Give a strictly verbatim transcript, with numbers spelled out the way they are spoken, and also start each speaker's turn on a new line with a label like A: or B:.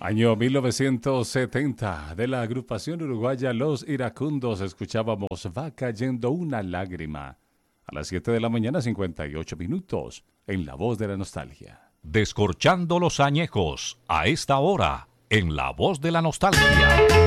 A: Año mil novecientos setenta, de la agrupación uruguaya Los Iracundos, escuchábamos Va cayendo una lágrima. A las siete de la mañana, cincuenta y ocho minutos, en La Voz de la Nostalgia.
B: Descorchando los añejos, a esta hora, en La Voz de la Nostalgia.